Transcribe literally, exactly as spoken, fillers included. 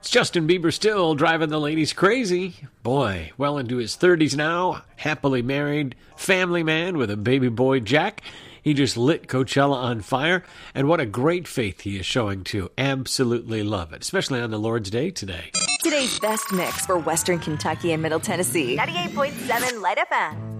It's Justin Bieber still driving the ladies crazy. Boy, well into his thirties now, happily married, family man with a baby boy, Jack. He just lit Coachella on fire, and what a great faith he is showing to. Absolutely love it, especially on the Lord's Day today. Today's best mix for Western Kentucky and Middle Tennessee. ninety-eight point seven Light F M.